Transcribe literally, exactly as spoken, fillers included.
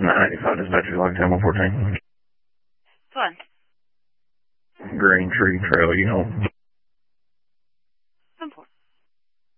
ninety-five dispatch, like ten one fourteen. Fun. Green Tree Trail, you know.